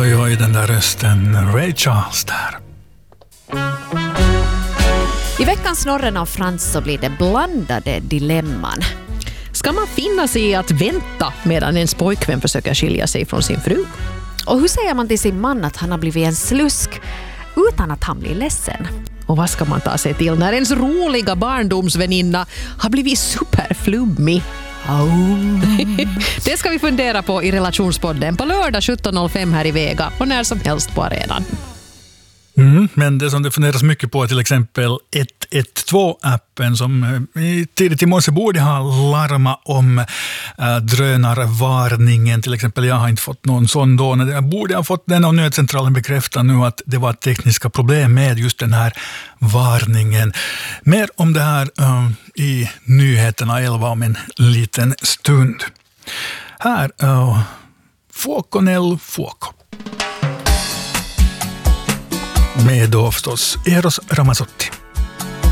oj, den där rösten. Ray Charles där. I veckans Snorren av Frans så blir det blandade dilemman. Ska man finna sig i att vänta medan ens pojkvän försöker skilja sig från sin fru? Och hur säger man till sin man att han har blivit en slusk utan att han blir ledsen? Och vad ska man ta sig till när ens roliga barndomsväninna har blivit superflummig? Det ska vi fundera på i Relationspodden på lördag 17.05 här i Vega och när som helst på arenan. Men det som det funderas mycket på är till exempel 112-appen som tidigt i morse borde ha larmat om drönarvarningen. Till exempel jag har inte fått någon sån då. Jag borde ha fått den och nödcentralen bekräftar nu att det var tekniska problem med just den här varningen. Mer om det här i nyheterna 11 om en liten stund. Här, Fuoco nel fuoco. Med då förstås Eros Ramazzotti.